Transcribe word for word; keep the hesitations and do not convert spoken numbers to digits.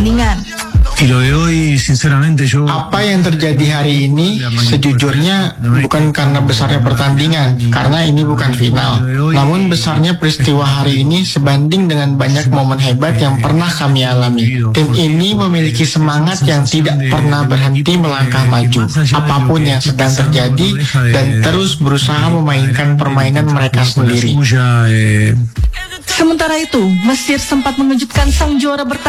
pertandingan. Apa yang terjadi hari ini sejujurnya bukan karena besarnya pertandingan, karena ini bukan final. Namun besarnya peristiwa hari ini sebanding dengan banyak momen hebat yang pernah kami alami. Tim ini memiliki semangat yang tidak pernah berhenti melangkah maju, apapun yang sedang terjadi, dan terus berusaha memainkan permainan mereka sendiri. Sementara itu, Mesir sempat mengejutkan sang juara bertahan